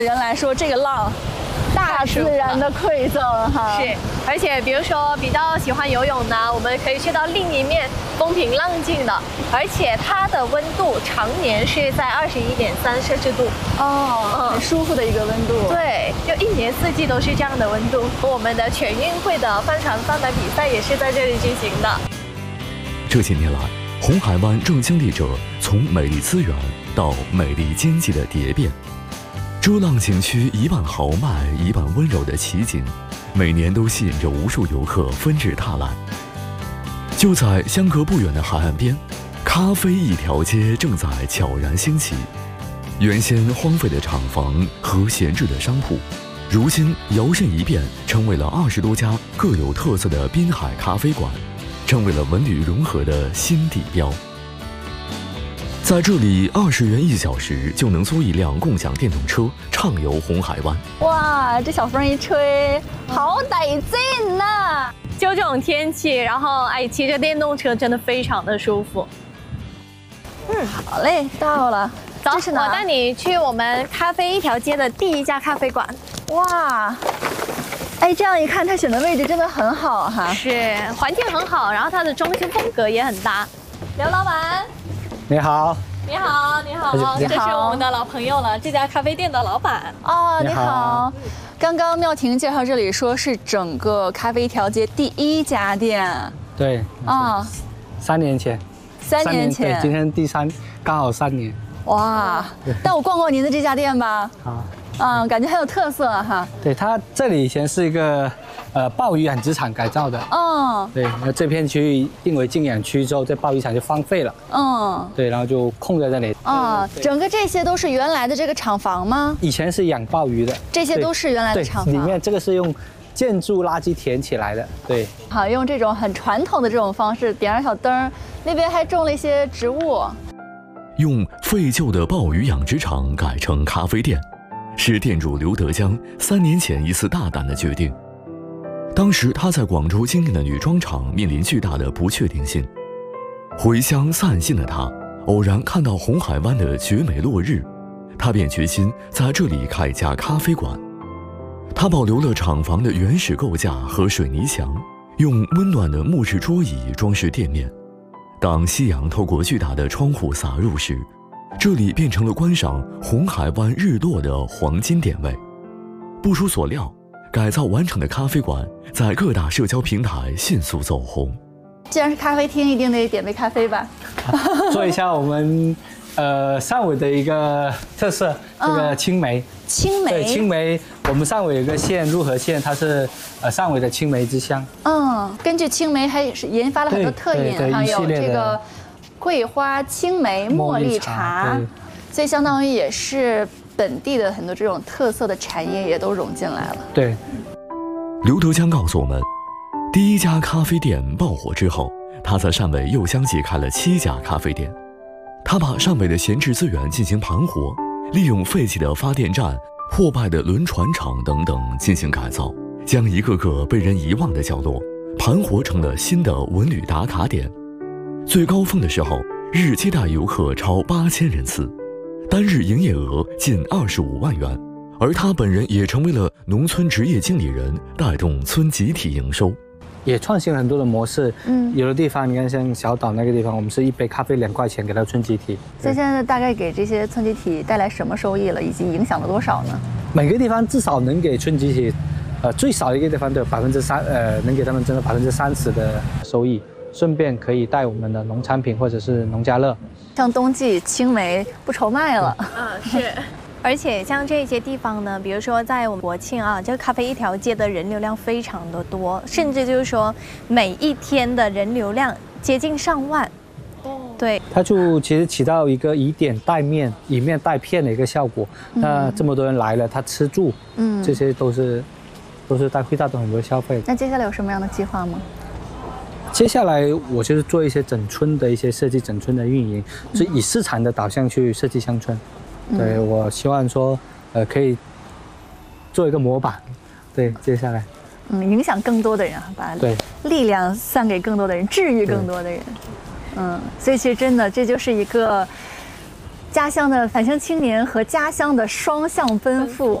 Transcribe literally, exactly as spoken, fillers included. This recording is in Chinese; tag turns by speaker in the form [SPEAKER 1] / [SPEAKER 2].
[SPEAKER 1] 人来说，这个浪，大自然的馈赠哈。
[SPEAKER 2] 是，而且比如说比较喜欢游泳呢，我们可以去到另一面风平浪静的，而且它的温度常年是在二十一点三摄氏度。
[SPEAKER 1] 哦，很舒服的一个温度。
[SPEAKER 2] 对，就一年四季都是这样的温度。我们的全运会的帆船翻板比赛也是在这里进行的。
[SPEAKER 3] 这些年来，红海湾正经历着从美丽资源到美丽经济的蝶变。遮浪景区一半豪迈一半温柔的奇景，每年都吸引着无数游客纷至沓来。就在相隔不远的海岸边，咖啡一条街正在悄然兴起。原先荒废的厂房和闲置的商铺，如今摇身一变，成为了二十多家各有特色的滨海咖啡馆，成为了文旅融合的新地标。在这里，二十元一小时就能租一辆共享电动车，畅游红海湾。
[SPEAKER 1] 哇，这小风一吹，好得劲呐！
[SPEAKER 2] 就这种天气，然后哎，骑着电动车真的非常的舒服。
[SPEAKER 1] 嗯，好嘞，到了。
[SPEAKER 2] 走，我带你去我们咖啡一条街的第一家咖啡馆。
[SPEAKER 1] 哇，哎，这样一看，它选的位置真的很好哈。
[SPEAKER 2] 是，环境很好，然后它的装修风格也很搭。刘老板。
[SPEAKER 4] 你好，
[SPEAKER 2] 你好，你好，这是我们的老朋友了，这家咖啡店的老板。
[SPEAKER 1] 哦，你好。刚刚妙婷介绍这里说是整个咖啡一条街第一家店。
[SPEAKER 4] 对。啊，三年前。
[SPEAKER 1] 三年前。
[SPEAKER 4] 对，今天第三，刚好三年。
[SPEAKER 1] 哇，带我逛逛您的这家店吧。
[SPEAKER 4] 好。
[SPEAKER 1] 嗯，感觉很有特色哈。
[SPEAKER 4] 对，它这里以前是一个呃鲍鱼养殖场改造的。嗯。对，那这片区域定为禁养区之后，这鲍鱼场就荒废了。嗯。对，然后就空在这里。
[SPEAKER 1] 啊，整个这些都是原来的这个厂房吗？
[SPEAKER 4] 以前是养鲍鱼的。
[SPEAKER 1] 这些都是原来的厂房。
[SPEAKER 4] 里面这个是用建筑垃圾填起来的。对。
[SPEAKER 1] 好，用这种很传统的这种方式，点上小灯，那边还种了一些植物。
[SPEAKER 3] 用废旧的鲍鱼养殖场改成咖啡店，是店主刘德江三年前一次大胆的决定。当时他在广州经营的女装厂面临巨大的不确定性，回乡散心的他偶然看到红海湾的绝美落日，他便决心在这里开一家咖啡馆。他保留了厂房的原始构架和水泥墙，用温暖的木质桌椅装饰店面。当夕阳透过巨大的窗户洒入时，这里变成了观赏红海湾日落的黄金点位。不出所料，改造完成的咖啡馆在各大社交平台迅速走红。
[SPEAKER 1] 既然是咖啡厅，一定得点杯咖啡吧？
[SPEAKER 4] 做一下我们呃汕尾的一个特色，这个青梅。
[SPEAKER 1] 青梅。
[SPEAKER 4] 对，青梅，我们汕尾有个县鹿河县，它是呃汕尾的青梅之乡。
[SPEAKER 1] 嗯，根据青梅还是研发了很多特饮，还有这个桂花青梅茉莉茶，所以相当于也是本地的很多这种特色的产业也都融进来了。
[SPEAKER 4] 对。
[SPEAKER 3] 刘德江告诉我们，第一家咖啡店爆火之后，他在汕尾又相继开了七家咖啡店。他把汕尾的闲置资源进行盘活，利用废弃的发电站、破败的轮船厂等等进行改造，将一个个被人遗忘的角落盘活成了新的文旅打卡点。最高峰的时候，日接待游客超八千人次，单日营业额近二十五万元。而他本人也成为了农村职业经理人，带动村集体营收。
[SPEAKER 4] 也创新了很多的模式，嗯，有的地方你看像小岛那个地方，我们是一杯咖啡两块钱给到村集体。
[SPEAKER 1] 所以现在大概给这些村集体带来什么收益了，以及影响了多少呢？
[SPEAKER 4] 每个地方至少能给村集体，呃，最少的一个地方都有百分之三，呃，能给他们挣到百分之三十的收益，顺便可以带我们的农产品或者是农家乐。
[SPEAKER 1] 像冬季青梅不愁卖了。
[SPEAKER 2] 嗯，是。而且像这些地方呢，比如说在我们国庆啊，这个咖啡一条街的人流量非常的多，甚至就是说每一天的人流量接近上万。哦，对，
[SPEAKER 4] 它就其实起到一个以点带面、以面带片的一个效果。嗯、那这么多人来了，他吃住，嗯，这些都是都是带会带动很多消费。
[SPEAKER 1] 那接下来有什么样的计划吗？
[SPEAKER 4] 接下来我就是做一些整村的一些设计，整村的运营，是以市场的导向去设计乡村。对，我希望说，呃，可以做一个模板，对，接下来，
[SPEAKER 1] 嗯，影响更多的人，把对力量散给更多的人，治愈更多的人，嗯，所以其实真的这就是一个家乡的返乡青年和家乡的双向奔赴。